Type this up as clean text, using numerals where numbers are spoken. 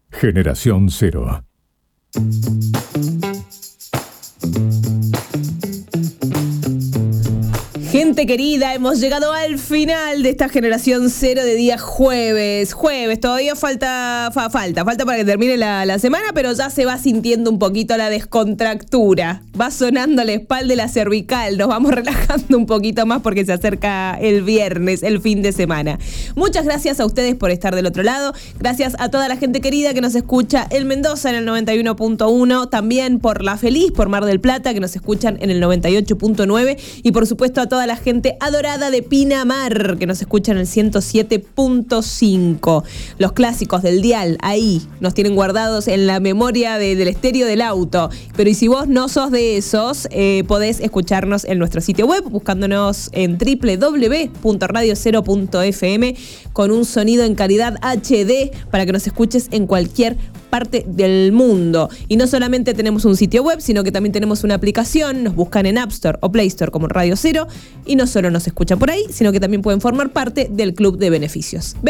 Generación Cero. Gente querida, hemos llegado al final de esta Generación Cero de día jueves. Jueves, todavía falta para que termine la semana, pero ya se va sintiendo un poquito la descontractura. Va sonando la espalda y la cervical. Nos vamos relajando un poquito más porque se acerca el viernes, el fin de semana. Muchas gracias a ustedes por estar del otro lado. Gracias a toda la gente querida que nos escucha en Mendoza en el 91.1. También por La Feliz, por Mar del Plata, que nos escuchan en el 98.9. Y por supuesto a toda la gente adorada de Pinamar, que nos escucha en el 107.5. Los clásicos del dial, ahí, nos tienen guardados en la memoria del estéreo del auto. Pero y si vos no sos de esos, podés escucharnos en nuestro sitio web, buscándonos en www.radiocero.fm con un sonido en calidad HD para que nos escuches en cualquier parte del mundo. Y no solamente tenemos un sitio web, sino que también tenemos una aplicación. Nos buscan en App Store o Play Store como Radio Cero y no solo nos escuchan por ahí, sino que también pueden formar parte del Club de Beneficios.